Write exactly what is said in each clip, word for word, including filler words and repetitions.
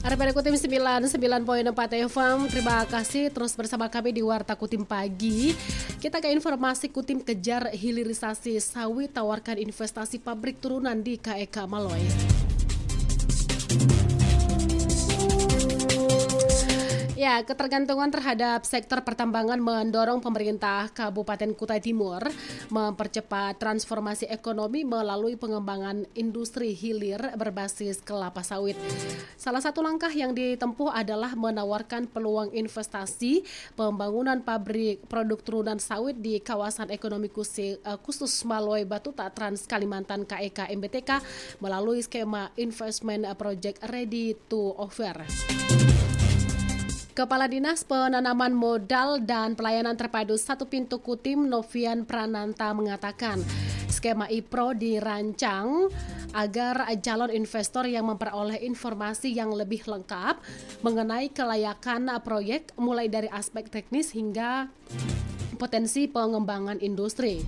Arep Kutim sembilan puluh sembilan koma empat F M. Terima kasih terus bersama kami di Warta Kutim Pagi. Kita ke informasi Kutim kejar hilirisasi sawit, tawarkan investasi pabrik turunan di K E K Maloy. Ya, ketergantungan terhadap sektor pertambangan mendorong pemerintah Kabupaten Kutai Timur mempercepat transformasi ekonomi melalui pengembangan industri hilir berbasis kelapa sawit. Salah satu langkah yang ditempuh adalah menawarkan peluang investasi pembangunan pabrik produk turunan sawit di kawasan ekonomi khusus, khusus Maloy Batuta Trans Kalimantan K E K M B T K melalui skema Investment Project Ready to Offer. Kepala Dinas Penanaman Modal dan Pelayanan Terpadu Satu Pintu Kutim Novian Prananta mengatakan skema I P R O dirancang agar calon investor yang memperoleh informasi yang lebih lengkap mengenai kelayakan proyek mulai dari aspek teknis hingga potensi pengembangan industri.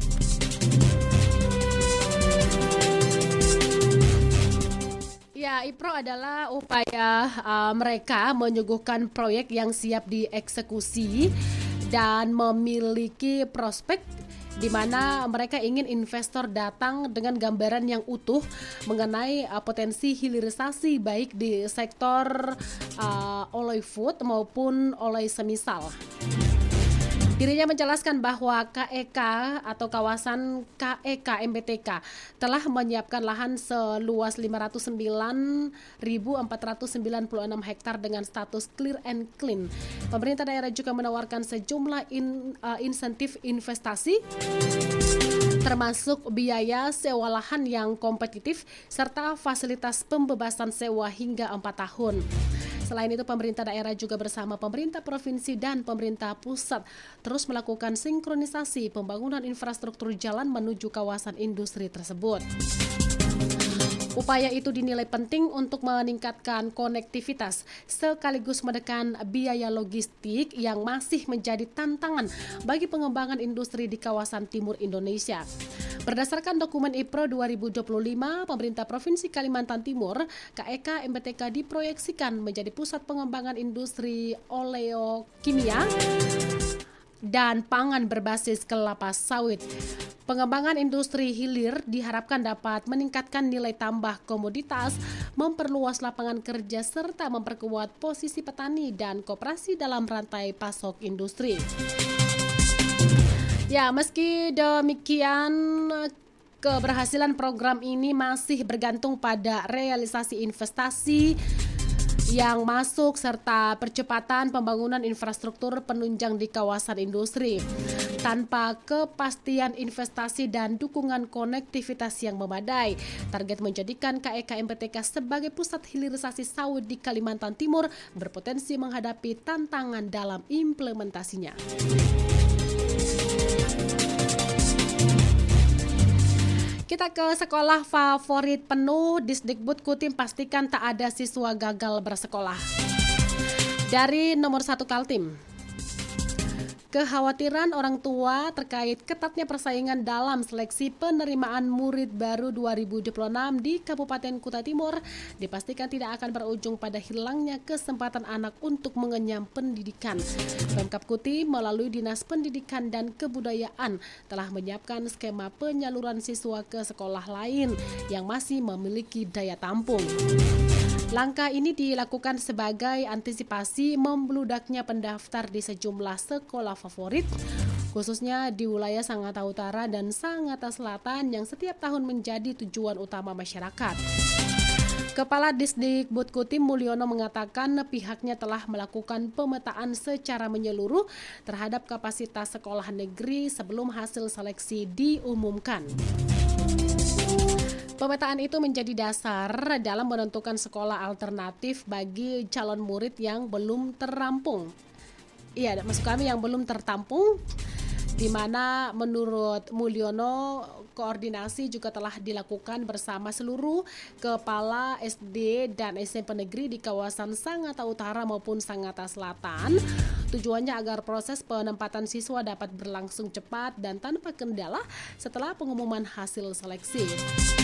Ya, I P R O adalah upaya uh, mereka menyuguhkan proyek yang siap dieksekusi dan memiliki prospek di mana mereka ingin investor datang dengan gambaran yang utuh mengenai uh, potensi hilirisasi baik di sektor uh, oleh food maupun oleh semisal. Dirinya menjelaskan bahwa K E K atau kawasan K E K M B T K telah menyiapkan lahan seluas lima ratus sembilan ribu empat ratus sembilan puluh enam hektar dengan status clear and clean. Pemerintah daerah juga menawarkan sejumlah in, uh, insentif investasi termasuk biaya sewa lahan yang kompetitif serta fasilitas pembebasan sewa hingga empat tahun. Selain itu, pemerintah daerah juga bersama pemerintah provinsi dan pemerintah pusat terus melakukan sinkronisasi pembangunan infrastruktur jalan menuju kawasan industri tersebut. Upaya itu dinilai penting untuk meningkatkan konektivitas sekaligus menekan biaya logistik yang masih menjadi tantangan bagi pengembangan industri di kawasan timur Indonesia. Berdasarkan dokumen I P R O dua ribu dua puluh lima, pemerintah Provinsi Kalimantan Timur, K E K M B T K diproyeksikan menjadi pusat pengembangan industri oleokimia dan pangan berbasis kelapa sawit. Pengembangan industri hilir diharapkan dapat meningkatkan nilai tambah komoditas, memperluas lapangan kerja serta memperkuat posisi petani dan koperasi dalam rantai pasok industri. Ya, meski demikian, keberhasilan program ini masih bergantung pada realisasi investasi yang masuk serta percepatan pembangunan infrastruktur penunjang di kawasan industri. Tanpa kepastian investasi dan dukungan konektivitas yang memadai, target menjadikan K E K M B T K sebagai pusat hilirisasi sawit di Kalimantan Timur berpotensi menghadapi tantangan dalam implementasinya. Kita ke sekolah favorit penuh, Disdikbud Kutim pastikan tak ada siswa gagal bersekolah. Dari nomor satu Kaltim, kekhawatiran orang tua terkait ketatnya persaingan dalam seleksi penerimaan murid baru dua ribu dua puluh enam di Kabupaten Kutai Timur dipastikan tidak akan berujung pada hilangnya kesempatan anak untuk mengenyam pendidikan. Pemkab Kutim melalui Dinas Pendidikan dan Kebudayaan telah menyiapkan skema penyaluran siswa ke sekolah lain yang masih memiliki daya tampung. Langkah ini dilakukan sebagai antisipasi membludaknya pendaftar di sejumlah sekolah favorit, khususnya di wilayah Sangatta Utara dan Sangatta Selatan yang setiap tahun menjadi tujuan utama masyarakat. Kepala Disdikbud Kutim Mulyono mengatakan pihaknya telah melakukan pemetaan secara menyeluruh terhadap kapasitas sekolah negeri sebelum hasil seleksi diumumkan. Pemetaan itu menjadi dasar dalam menentukan sekolah alternatif bagi calon murid yang belum terampung. Iya, maksud kami yang belum tertampung, di mana menurut Mulyono koordinasi juga telah dilakukan bersama seluruh kepala S D dan S M P negeri di kawasan Sangatta Utara maupun Sangatta Selatan. Tujuannya agar proses penempatan siswa dapat berlangsung cepat dan tanpa kendala setelah pengumuman hasil seleksi.